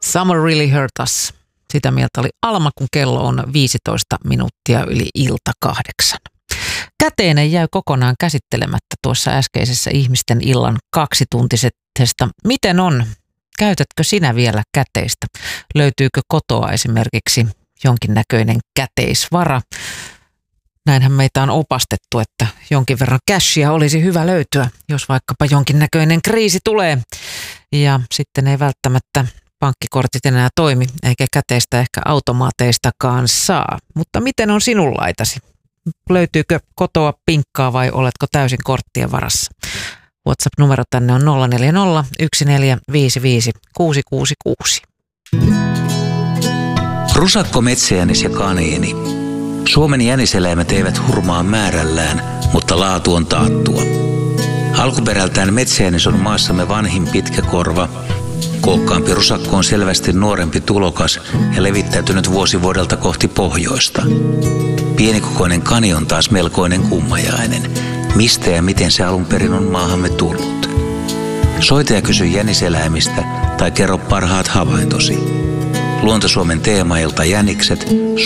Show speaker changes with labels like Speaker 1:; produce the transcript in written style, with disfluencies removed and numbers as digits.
Speaker 1: Summer Really Hurt Us. Sitä mieltä oli Alma, kun kello on 15 minuuttia yli ilta 8. Käteinen jäi kokonaan käsittelemättä tuossa äskeisessä ihmisten illan 2-tuntisesta. Miten on? Käytätkö sinä vielä käteistä? Löytyykö kotoa esimerkiksi jonkinnäköinen käteisvara? Näinhän meitä on opastettu, että jonkin verran cashia olisi hyvä löytyä, jos vaikkapa jonkinnäköinen kriisi tulee. Ja sitten ei välttämättä pankkikortit enää toimi, eikä käteistä ehkä automaateistakaan saa. Mutta miten on sinun laitasi? Löytyykö kotoa pinkkaa vai oletko täysin korttien varassa? WhatsApp-numero tänne on 040 1455 666.
Speaker 2: Rusakko, metsäjänis ja kaniini. Suomen jäniseläimet eivät hurmaa määrällään, mutta laatu on taattua. Alkuperältään metsäjänis on maassamme vanhin pitkäkorva. Kookkaampi rusakko on selvästi nuorempi tulokas ja levittäytynyt vuosi vuodelta kohti pohjoista. Pienikokoinen kani on taas melkoinen kummajainen. Mistä ja miten se alun perin on maahamme tullut? Soita ja kysy jäniseläimistä tai kerro parhaat havaintosi. Luontosuomen teemailta jänikset